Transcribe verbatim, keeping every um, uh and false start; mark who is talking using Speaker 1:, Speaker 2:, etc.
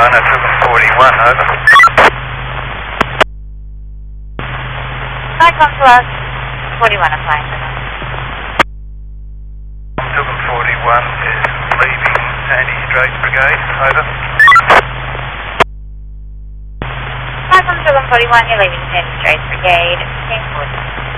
Speaker 1: forty-one at seven forty-one, over.
Speaker 2: Cyclone Plus, forty-one applying for them.
Speaker 1: seven forty-one is leaving Sandy Straits Brigade, over.
Speaker 2: Cyclone seven forty-one, you're leaving Sandy Straits Brigade, ten forty.